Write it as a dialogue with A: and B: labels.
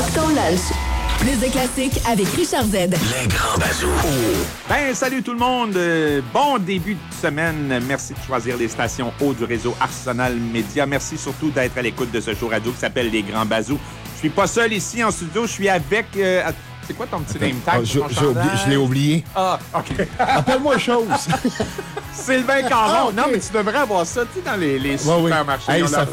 A: Rock ton lunch. Plus de classiques avec Richard Z.
B: Les grands bazous.
C: Ben, salut tout le monde. Bon début de semaine. Merci de choisir les stations haut du réseau Arsenal Média. Merci surtout d'être à l'écoute de ce show radio qui s'appelle Les Grands Bazous. Je suis pas seul ici en studio. Je suis avec... c'est quoi ton petit name tag?
D: Je l'ai oublié.
C: Ah, OK.
D: Appelle-moi chose.
C: Sylvain Caron.
D: Ah, okay.
C: Non, mais tu devrais avoir ça, tu sais, dans les supermarchés.
D: Hey,
C: On
D: ça